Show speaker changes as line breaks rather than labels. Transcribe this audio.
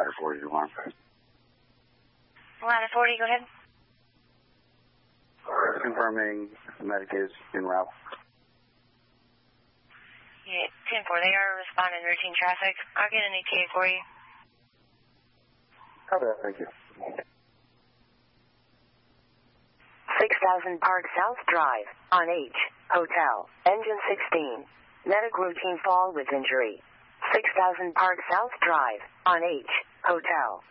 ladder 40 alarm.
Ladder 40, go ahead.
Confirming medic is en route.
Yeah, 10-4, they are responding routine traffic. I'll get an ETA for you.
Copy that, thank you.
6000 Park South Drive, on H, Hotel, Engine 16. Medic routine fall with injury. 6000 Park South Drive, on H, Hotel.